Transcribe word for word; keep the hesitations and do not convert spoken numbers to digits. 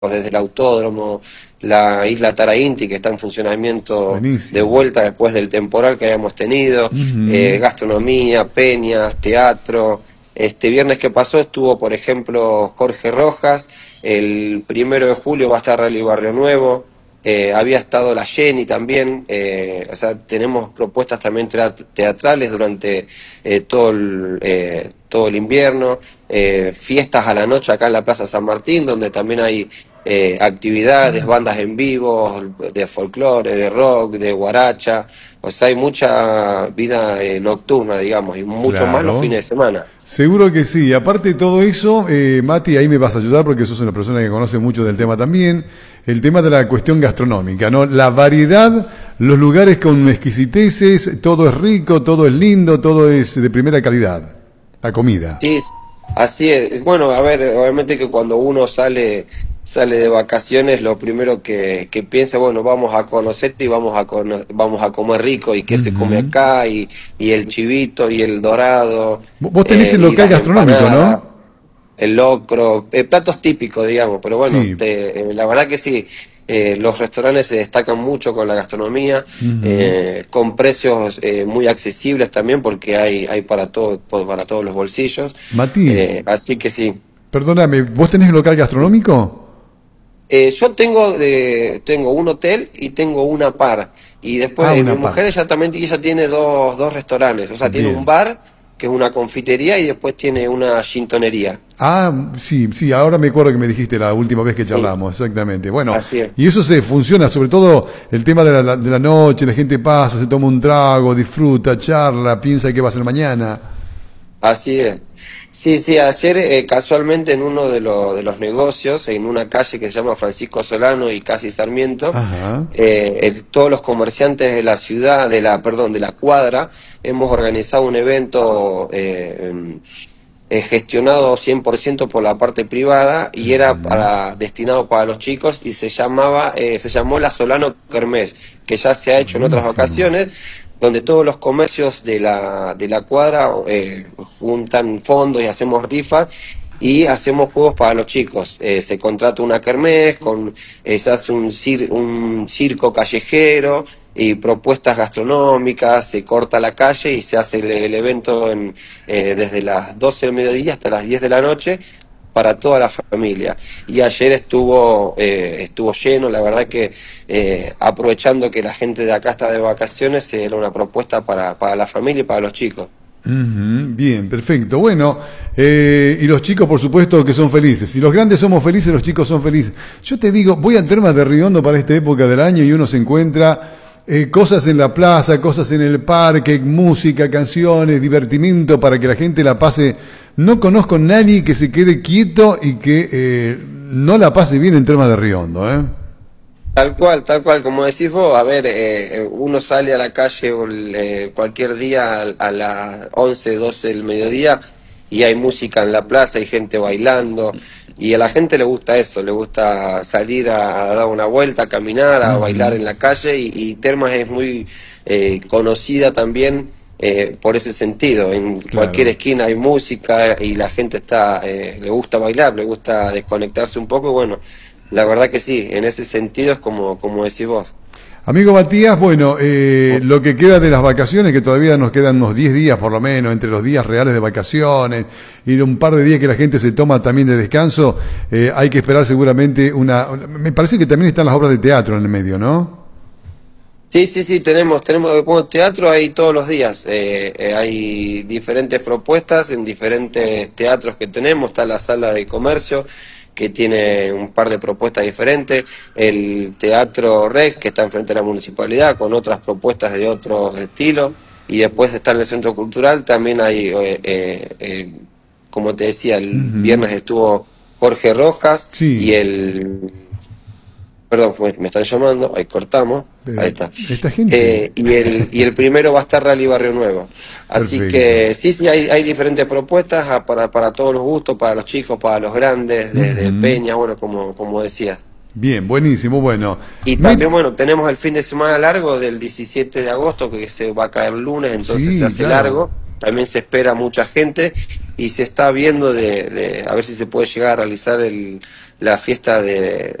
desde el autódromo, la isla Tarainti, que está en funcionamiento Buenísimo. de vuelta después del temporal que habíamos tenido, Uh-huh. eh, gastronomía, peñas, teatro. Este viernes que pasó estuvo, por ejemplo, Jorge Rojas, el primero de julio va a estar Rally Barrio Nuevo, eh, había estado la Jenny también, eh, o sea, tenemos propuestas también teatrales durante eh, todo, el, eh, todo el invierno, eh, fiestas a la noche acá en la Plaza San Martín, donde también hay eh, actividades, bandas en vivo, de folclore, de rock, de guaracha, o sea, hay mucha vida eh, nocturna, digamos, y mucho Claro. más los fines de semana. Seguro que sí. Aparte de todo eso, eh, Mati, ahí me vas a ayudar porque sos una persona que conoce mucho del tema también. El tema de la cuestión gastronómica, ¿no? La variedad, los lugares con exquisiteces, todo es rico, todo es lindo, todo es de primera calidad. La comida. Sí, así es. Bueno, a ver, obviamente que cuando uno sale sale de vacaciones, lo primero que, que piensa, bueno, vamos a conocer y vamos a cono vamos a comer rico, y qué uh-huh. se come acá, y, y el chivito, y el dorado. Vos tenés eh, el local gastronómico, ¿no? El locro, eh, platos típicos, digamos, pero bueno, sí. te, eh, la verdad que sí. Eh, los restaurantes se destacan mucho con la gastronomía, uh-huh. eh, con precios eh, muy accesibles también, porque hay hay para todo, para todos los bolsillos. Mati, eh, así que sí. Perdóname, ¿vos tenés el local gastronómico? Eh, yo tengo de, tengo un hotel y tengo una par, y después ah, eh, mi par. mujer ella también ella tiene dos, dos restaurantes, o sea, Bien. tiene un bar que es una confitería y después tiene una gintonería. Ah, sí, sí, ahora me acuerdo que me dijiste la última vez que charlamos, sí. Exactamente. Bueno, así es. Y eso se funciona, sobre todo el tema de la, de la noche, la gente pasa, se toma un trago, disfruta, charla, piensa qué va a ser mañana. Así es. Sí, sí, ayer eh, casualmente en uno de, lo, de los negocios, en una calle que se llama Francisco Solano y Casi Sarmiento, eh, el, todos los comerciantes de la ciudad, de la, perdón, de la cuadra, hemos organizado un evento eh, eh, gestionado cien por ciento por la parte privada, y era para, destinado para los chicos, y se llamaba, eh, se llamó la Solano Kermés, que ya se ha hecho en otras ocasiones, donde todos los comercios de la, de la cuadra eh, juntan fondos y hacemos rifas y hacemos juegos para los chicos. Eh, se contrata una kermés, con, eh, se hace un, cir, un circo callejero y propuestas gastronómicas, se corta la calle y se hace el, el evento en, eh, desde las doce del mediodía hasta las diez de la noche, para toda la familia. Y ayer estuvo eh, estuvo lleno, la verdad que eh, aprovechando que la gente de acá está de vacaciones, era una propuesta para, para la familia y para los chicos. Uh-huh, bien, perfecto. Bueno, eh, y los chicos por supuesto que son felices. Si los grandes somos felices, los chicos son felices. Yo te digo, voy a Termas de Riondo para esta época del año y uno se encuentra eh, cosas en la plaza, cosas en el parque, música, canciones, divertimento para que la gente la pase. No conozco a nadie que se quede quieto y que eh, no la pase bien en Termas de Riondo, ¿eh? Tal cual, tal cual, como decís vos, a ver, eh, uno sale a la calle eh, cualquier día a, a las once, doce del mediodía y hay música en la plaza, hay gente bailando, y a la gente le gusta eso, le gusta salir a, a dar una vuelta, a caminar, a bailar en la calle, y, y Termas es muy eh, conocida también Eh, por ese sentido. En claro. cualquier esquina hay música y la gente está eh, le gusta bailar, le gusta desconectarse un poco, y bueno, la verdad que sí, en ese sentido es como, como decís vos. Amigo Matías, bueno, eh, lo que queda de las vacaciones, que todavía nos quedan unos diez días por lo menos, entre los días reales de vacaciones y un par de días que la gente se toma también de descanso, eh, hay que esperar seguramente una... Me parece que también están las obras de teatro en el medio, ¿no? Sí, sí, sí, tenemos, tenemos bueno, teatro hay todos los días, eh, eh, hay diferentes propuestas en diferentes teatros que tenemos, está la sala de comercio, que tiene un par de propuestas diferentes, el Teatro Rex, que está enfrente de la municipalidad, con otras propuestas de otros estilos, y después está en el Centro Cultural, también hay, eh, eh, eh, como te decía, el uh-huh. viernes estuvo Jorge Rojas, sí. y el... Perdón, me están llamando, ahí cortamos, Pero, ahí está. Esta gente. Eh, y, el, y el primero va a estar Rally Barrio Nuevo. Así Perfecto. que sí, sí, hay, hay diferentes propuestas para, para todos los gustos, para los chicos, para los grandes, desde uh-huh. Peña, bueno, como, como decías. Bien, buenísimo, bueno. Y también, Me... bueno, tenemos el fin de semana largo del diecisiete de agosto, que se va a caer lunes, entonces sí, se hace claro. largo. También se espera mucha gente y se está viendo de, de a ver si se puede llegar a realizar el, la fiesta de,